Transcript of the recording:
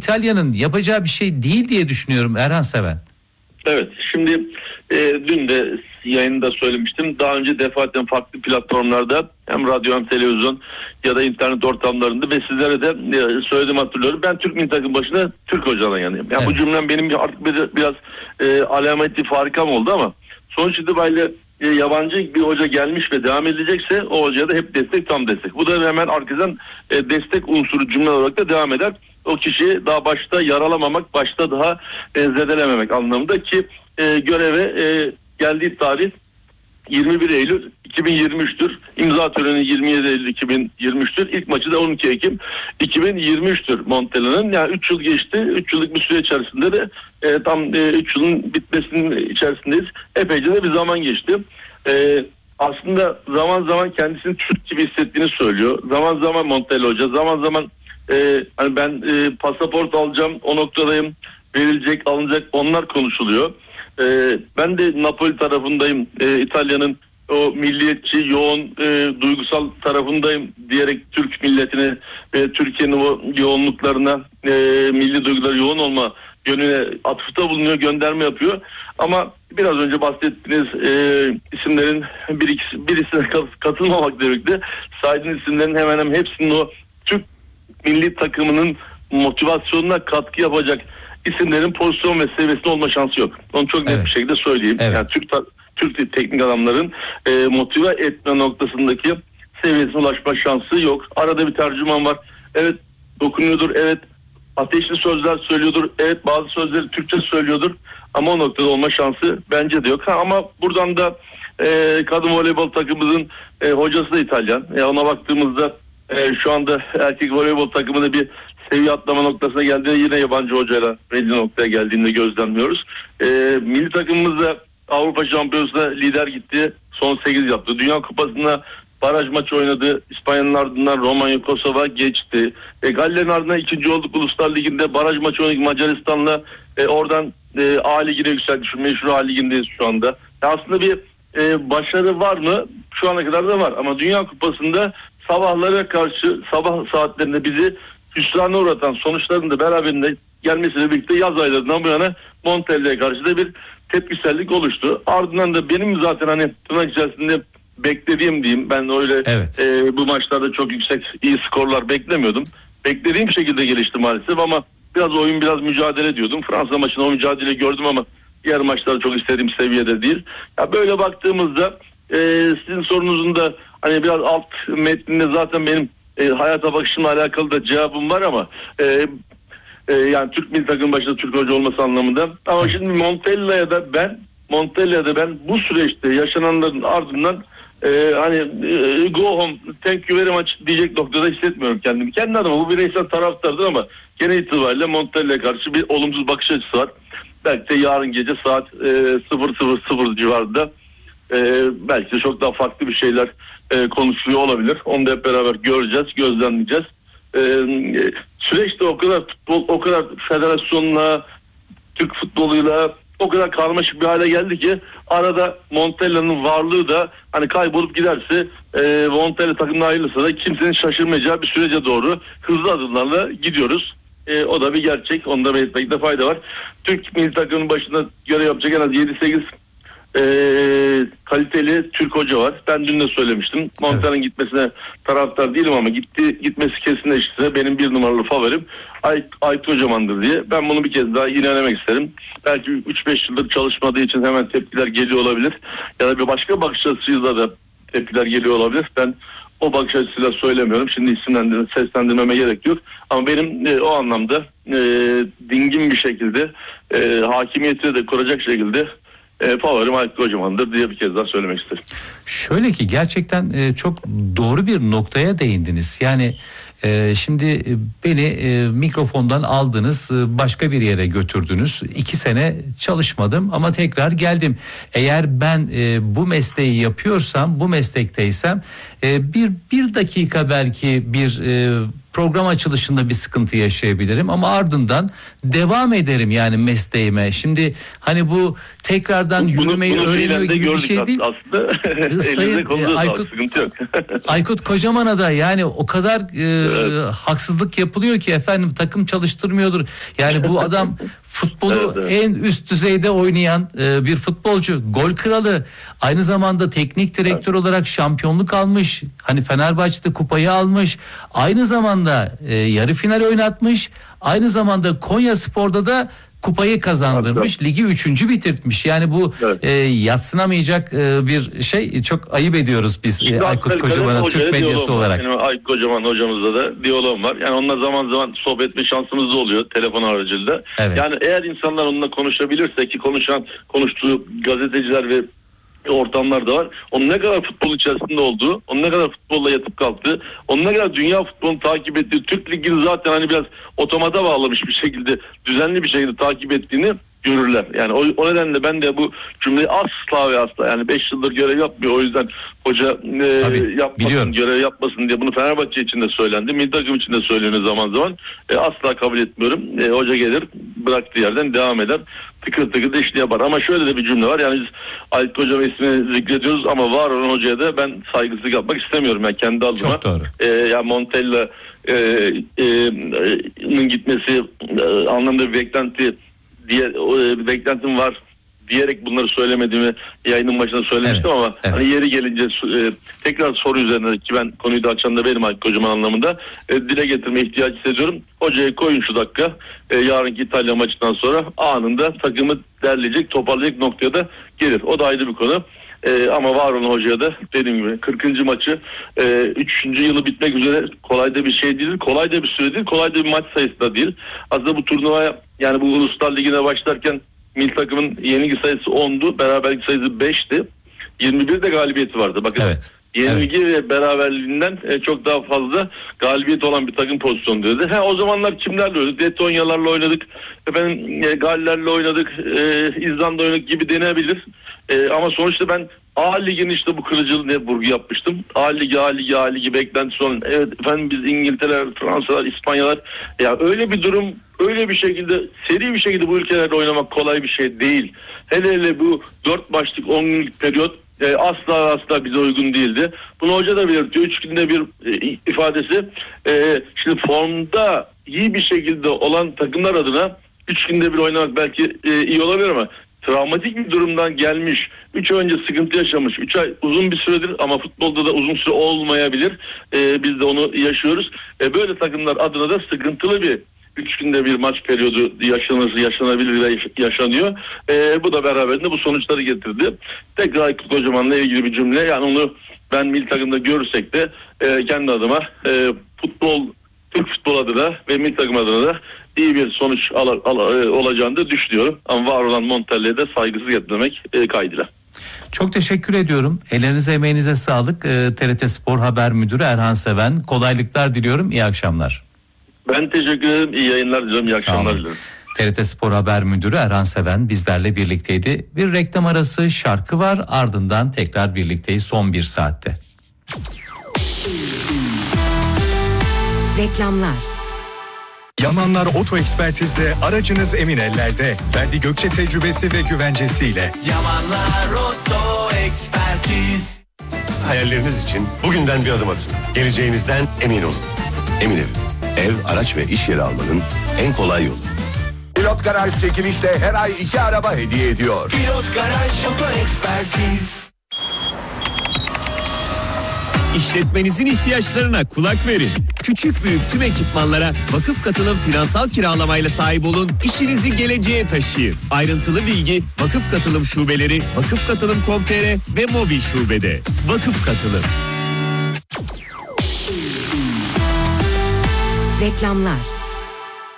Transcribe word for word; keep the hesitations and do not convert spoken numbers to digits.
İtalya'nın yapacağı bir şey değil diye düşünüyorum Erhan Seven. Evet, şimdi e, dün de yayında söylemiştim. Daha önce defaatle farklı platformlarda hem radyo hem televizyon ya da internet ortamlarında ve sizlere de e, söyledim, hatırlıyorum. Ben Türk milli takım başına Türk hocadan yanıyım. Yani evet. Bu cümlem benim artık biraz, biraz e, alameti farikam oldu ama sonuç itibariyle e, yabancı bir hoca gelmiş ve devam edilecekse o hocaya da hep destek, tam destek. Bu da hemen arkadan e, destek unsuru cümle olarak da devam eder. O kişiyi daha başta yaralamamak, başta daha e, zedelememek anlamında ki e, göreve e, geldiği tarih yirmi bir Eylül iki bin yirmi üç'tür. İmza töreni yirmi yedi Eylül iki bin yirmi üç'tür. İlk maçı da on iki Ekim iki bin yirmi üç'tür Montella'nın. Yani üç yıl geçti. üç yıllık bir süre içerisinde de e, tam e, üç yılın bitmesinin içerisindeyiz. Epeyce de bir zaman geçti. E, aslında zaman zaman kendisini Türk gibi hissettiğini söylüyor. Zaman zaman Montella Hoca, zaman zaman e, hani ben e, pasaport alacağım, o noktadayım, verilecek, alınacak, onlar konuşuluyor. Ee, ben de Napoli tarafındayım, ee, İtalya'nın o milliyetçi, yoğun, e, duygusal tarafındayım diyerek Türk milletine ve Türkiye'nin o yoğunluklarına, e, milli duyguları yoğun olma yönüne atıfta bulunuyor, gönderme yapıyor. Ama biraz önce bahsettiğiniz e, isimlerin bir ikisi, birisine katılmamakla birlikte saydığınız isimlerin hemen hemen hepsinin o Türk milli takımının motivasyonuna katkı yapacak isimlerin pozisyon ve seviyesinde olma şansı yok. Onu çok net evet. bir şekilde söyleyeyim. Evet. Yani Türk Türk teknik adamların e, motive etme noktasındaki seviyesine ulaşma şansı yok. Arada bir tercüman var. Evet, dokunuyordur. Evet, ateşli sözler söylüyordur. Evet, bazı sözleri Türkçe söylüyordur. Ama o noktada olma şansı bence de yok. Ha, ama buradan da e, kadın voleybol takımımızın e, hocası da İtalyan. E, ona baktığımızda e, şu anda erkek voleybol takımında bir seviye atlama noktasına geldiğinde yine yabancı hocayla belli noktaya geldiğinde gözlemliyoruz. E, milli takımımız da Avrupa Şampiyonası'na lider gitti. Son sekiz yaptı. Dünya Kupası'nda baraj maçı oynadı. İspanya'nın ardından Romanya, Kosova geçti. E, Galler'in ardından ikinci olduk Uluslar Ligi'nde. Baraj maçı oynadık Macaristan'la. E, oradan e, A Ligi'ne yükseldik. Şu meşhur A Ligi'ndeyiz şu anda. E, aslında bir e, başarı var mı? Şu ana kadar da var. Ama Dünya Kupası'nda sabahlara karşı, sabah saatlerinde bizi hüsrana uğratan sonuçların da beraberinde gelmesiyle birlikte yaz aylarından bu yana Montella'ya karşı da bir tepkisellik oluştu. Ardından da benim zaten hani tırnak içerisinde beklediğim diyeyim, ben öyle evet. e, bu maçlarda çok yüksek iyi skorlar beklemiyordum. Beklediğim şekilde gelişti maalesef ama biraz oyun, biraz mücadele diyordum. Fransa maçında o mücadeleyi gördüm ama diğer maçlarda çok istediğim seviyede değil. Ya böyle baktığımızda e, sizin sorunuzun da hani biraz alt metninde zaten benim e, hayata bakışımla alakalı da cevabım var ama e, e, yani Türk milli takım başında Türk hoca olması anlamında. Ama şimdi Montella'ya da ben Montella'ya da ben bu süreçte yaşananların ardından Ee, hani e, go home, thank you very much diyecek noktada hissetmiyorum kendimi. Kendi adıma bu bireysel taraftardır ama genel itibariyle Montella'ya karşı bir olumsuz bakış açısı var. Belki de yarın gece saat e, sıfır sıfır sıfır civarında e, belki de çok daha farklı bir şeyler e, konuşuluyor olabilir. Onu da hep beraber göreceğiz, gözlemleyeceğiz. E, süreçte o kadar futbol, o kadar federasyonla, Türk futboluyla o kadar karmaşık bir hale geldi ki arada Montella'nın varlığı da hani kaybolup giderse e, Montella takımına ayrılırsa da kimsenin şaşırmayacağı bir sürece doğru hızlı adımlarla gidiyoruz. E, o da bir gerçek. Onu da belirtmekte fayda var. Türk milli takımının başında görev yapacak en az yedi sekiz e, kaliteli Türk hoca var. Ben dün de söylemiştim. Montella'nın evet. gitmesine taraftar değilim ama gitti gitmesi kesinleşirse benim bir numaralı favorim Ay, Aykut Kocaman'dır diye. Ben bunu bir kez daha inenemek isterim. Belki üç beş yıldır çalışmadığı için hemen tepkiler geliyor olabilir. Ya da bir başka bakış açısıyla da tepkiler geliyor olabilir. Ben o bakış açısıyla söylemiyorum. Şimdi isimlendirme, seslendirmeme gerek yok. Ama benim e, o anlamda e, dingin bir şekilde e, hakimiyeti de kuracak şekilde E, favorim Aykut Kocaman'dır diye bir kez daha söylemek isterim. Şöyle ki gerçekten e, çok doğru bir noktaya değindiniz. Yani e, şimdi beni e, mikrofondan aldınız, e, başka bir yere götürdünüz. İki sene çalışmadım ama tekrar geldim. Eğer ben e, bu mesleği yapıyorsam, bu meslekteysem e, bir bir dakika belki bir e, program açılışında bir sıkıntı yaşayabilirim ama ardından devam ederim yani mesleğime. Şimdi hani bu tekrardan bunu, yürümeyi bunu öğreniyor gibi bir şey değil. Aslında. Sayın Aykut, Aykut Kocaman'a da yani o kadar e, evet. haksızlık yapılıyor ki efendim takım çalıştırmıyordur. Yani bu adam futbolu evet, evet. en üst düzeyde oynayan e, bir futbolcu, gol kralı, aynı zamanda teknik direktör evet. olarak şampiyonluk almış. Hani Fenerbahçe'de kupayı almış. Aynı zamanda e, yarı final oynatmış. Aynı zamanda Konyaspor'da da kupayı kazandırmış, evet. ligi üçüncü bitirtmiş. Yani bu evet. e, yadsınamayacak e, bir şey. Çok ayıp ediyoruz biz e, Aykut Kocaman'a Türk medyası olarak. Benim Aykut Kocaman hocamızla da diyalogum var. Yani onunla zaman zaman sohbet etme şansımız da oluyor telefon aracılığıyla. Evet. Yani eğer insanlar onunla konuşabilirse, ki konuşan konuştuğu gazeteciler ve ortamlar da var. Onun ne kadar futbol içerisinde olduğu, onun ne kadar futbolla yatıp kalktığı, onun ne kadar dünya futbolunu takip ettiği, Türk Ligi'ni zaten hani biraz otomata bağlamış bir şekilde, düzenli bir şekilde takip ettiğini görürler. Yani o, o nedenle ben de bu cümleyi asla ve asla, yani beş yıldır görev yapmıyor, o yüzden hoca e, Tabii, yapmasın, biliyorum. görev yapmasın diye bunu Fenerbahçe için de söylendi, milli takım için de söyleniyor zaman zaman. E, asla kabul etmiyorum. E, hoca gelir, bıraktığı yerden devam eder. Tıkır tıkır da işini yapar. Ama şöyle de bir cümle var. Yani biz Aykut Hocam ismini zikrediyoruz ama var olan hocaya da ben saygısızlık yapmak istemiyorum. Yani kendi adıma. Çok doğru. E, yani Montella e, e, e, gitmesi e, anlamda bir beklenti diye e, bir beklentim var diyerek bunları söylemediğimi yayının başında söylemiştim, evet, ama evet. hani yeri gelince e, tekrar soru üzerine, ki ben konuyu da açan da benim Aykut Kocaman anlamında e, dile getirme ihtiyacı hissediyorum. Hocayı koyun şu dakika, e, yarınki İtalya maçından sonra anında takımı derleyecek, toparlayacak noktaya da gelir. O da ayrı bir konu. Ee, ama var olan hocaya da dediğim gibi kırkıncı maçı e, üçüncü yılı bitmek üzere, kolay da bir şey değil, kolay da bir süre değil, kolay da bir maç sayısı da değil. Aslında bu turnuvaya, yani bu Uluslar Ligi'ne başlarken milli takımın yenilgi sayısı ondu, beraberlik sayısı beşti. yirmi bir de galibiyeti vardı. Bakın, evet. Yenilgi evet. ve beraberliğinden e, çok daha fazla galibiyet olan bir takım pozisyonu dedi. Ha, o zamanlar kimlerle oynadık? Letonyalarla oynadık, efendim e, Gallerle oynadık, e, İzlanda oynadık gibi denebilir. E, ama sonuçta ben A Ligi'nin işte bu kırıcılığına vurgu yapmıştım. A Ligi, A Ligi, A Ligi beklentisi olan. Evet efendim, biz İngiltere'ler, Fransa'lar, İspanyalar. Ya öyle bir durum, öyle bir şekilde, seri bir şekilde bu ülkelerle oynamak kolay bir şey değil. Hele hele bu dört maçlık on günlük periyot e, asla asla bize uygun değildi. Bunu hoca da belirtiyor. Üç günde bir e, ifadesi. E, şimdi formda iyi bir şekilde olan takımlar adına üç günde bir oynamak belki e, iyi olabilir ama travmatik bir durumdan gelmiş, üç ay önce sıkıntı yaşamış, üç ay uzun bir süredir ama futbolda da uzun süre olmayabilir. Ee, biz de onu yaşıyoruz. Ee, böyle takımlar adına da sıkıntılı bir üç günde bir maç periyodu yaşanır, yaşanabilir ve yaşanıyor. Ee, bu da beraberinde bu sonuçları getirdi. Tekrar Aykut Kocaman'la ilgili bir cümle, yani onu ben milli takımda görürsek de e, kendi adıma e, futbol, Türk futbol adına ve milli takım adına da iyi bir sonuç al, al, olacağını da düşünüyorum. Ama var olan Montella'ya da saygısızlık etmemek e, kaydıyla. Çok teşekkür ediyorum. Ellerinize, emeğinize sağlık. E, T R T Spor Haber Müdürü Erhan Seven. Kolaylıklar diliyorum. İyi akşamlar. Ben teşekkür ederim. İyi yayınlar diliyorum. İyi akşamlar diliyorum. T R T Spor Haber Müdürü Erhan Seven bizlerle birlikteydi. Bir reklam arası şarkı var. Ardından tekrar birlikteyiz son bir saatte. Reklamlar. Yamanlar Oto Ekspertiz'de aracınız emin ellerde. Ferdi Gökçe tecrübesi ve güvencesiyle. Yamanlar Oto Ekspertiz. Hayalleriniz için bugünden bir adım atın. Geleceğinizden emin olun. Emin Ev. Ev, araç ve iş yeri almanın en kolay yolu. Pilot Garaj çekilişle her ay iki araba hediye ediyor. Pilot Garaj Oto Ekspertiz. İşletmenizin ihtiyaçlarına kulak verin. Küçük büyük tüm ekipmanlara Vakıf Katılım finansal kiralamayla sahip olun. İşinizi geleceğe taşıyın. Ayrıntılı bilgi Vakıf Katılım şubeleri, vakıf katılım nokta com nokta tr ve mobil şubede. Vakıf Katılım. Reklamlar.